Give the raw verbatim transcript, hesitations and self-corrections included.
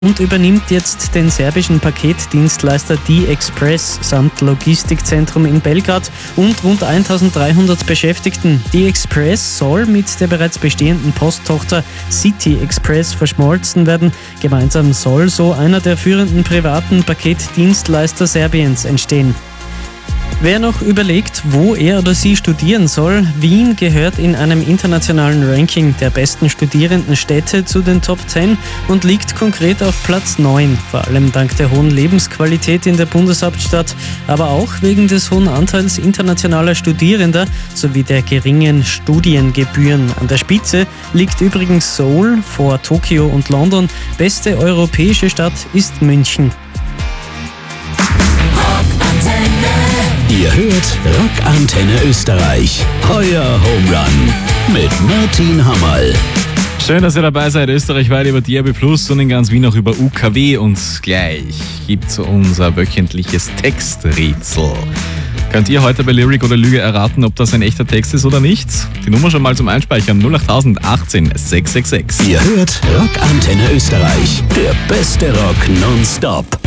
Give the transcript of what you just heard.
und übernimmt jetzt den serbischen Paketdienstleister D-Express samt Logistikzentrum in Belgrad und rund eintausenddreihundert Beschäftigten. D-Express soll mit der bereits bestehenden Posttochter City Express verschmolzen werden. Gemeinsam soll so einer der führenden privaten Paketdienstleister Serbiens entstehen. Wer noch überlegt, wo er oder sie studieren soll, Wien gehört in einem internationalen Ranking der besten Studierendenstädte zu den Top zehn und liegt konkret auf Platz neun, vor allem dank der hohen Lebensqualität in der Bundeshauptstadt, aber auch wegen des hohen Anteils internationaler Studierender sowie der geringen Studiengebühren. An der Spitze liegt übrigens Seoul vor Tokio und London. Beste europäische Stadt ist München. Ihr hört Rockantenne Österreich. Euer Home Run mit Martin Hammerl. Schön, dass ihr dabei seid. Österreichweit über D A B plus und in ganz Wien auch über U K W. Und gleich gibt's unser wöchentliches Texträtsel. Könnt ihr heute bei Lyric oder Lüge erraten, ob das ein echter Text ist oder nicht? Die Nummer schon mal zum Einspeichern: null acht achtzehn sechs sechs sechs. Ihr hört Rockantenne Österreich. Der beste Rock nonstop.